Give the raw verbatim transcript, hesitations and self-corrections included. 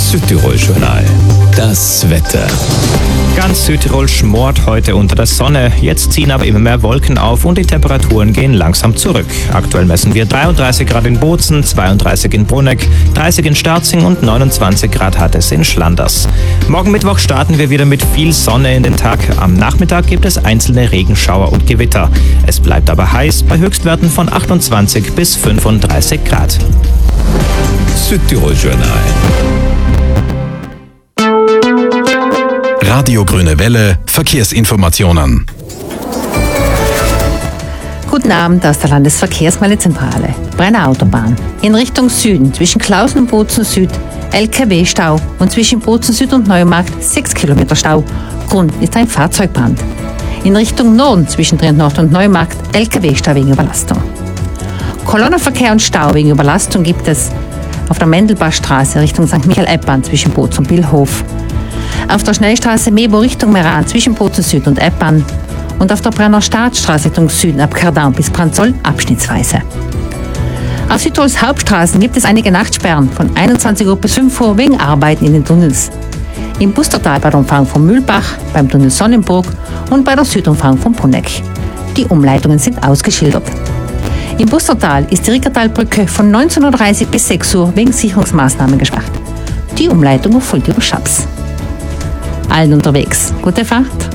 Südtirol-Journal. Das Wetter. Ganz Südtirol schmort heute unter der Sonne. Jetzt ziehen aber immer mehr Wolken auf und die Temperaturen gehen langsam zurück. Aktuell messen wir dreiunddreißig Grad in Bozen, zweiunddreißig in Bruneck, dreißig in Starzing und neunundzwanzig Grad hat es in Schlanders. Morgen Mittwoch starten wir wieder mit viel Sonne in den Tag. Am Nachmittag gibt es einzelne Regenschauer und Gewitter. Es bleibt aber heiß bei Höchstwerten von achtundzwanzig bis fünfunddreißig Grad. Südtirol-Journal. Radio Grüne Welle, Verkehrsinformationen. Guten Abend aus der Landesverkehrsmeldezentrale. Brenner Autobahn. In Richtung Süden zwischen Klausen und Bozen Süd L K W-Stau und zwischen Bozen Süd und Neumarkt sechs Kilometer Stau. Grund ist ein Fahrzeugbrand. In Richtung Norden zwischen Trient-Nord und Neumarkt L K W-Stau wegen Überlastung. Kolonnenverkehr und Stau wegen Überlastung gibt es auf der Mendelbachstraße Richtung Sankt Michael-Eppern zwischen Bozen und Billhof. Auf der Schnellstraße Mebo Richtung Meran zwischen Bozen Süd und Eppern und auf der Brenner Staatsstraße Richtung Süden ab Kardam bis Branzoll abschnittsweise. Auf Südtirols Hauptstraßen gibt es einige Nachtsperren von einundzwanzig Uhr bis fünf Uhr wegen Arbeiten in den Tunnels. Im Bustertal bei der Umfahrung von Mühlbach, beim Tunnel Sonnenburg und bei der Südumfahrung von Bruneck. Die Umleitungen sind ausgeschildert. Im Bustertal ist die Rickertalbrücke von neunzehn Uhr dreißig bis sechs Uhr wegen Sicherungsmaßnahmen gesperrt. Die Umleitung erfolgt über Schaps. Allen unterwegs. Gute Fahrt!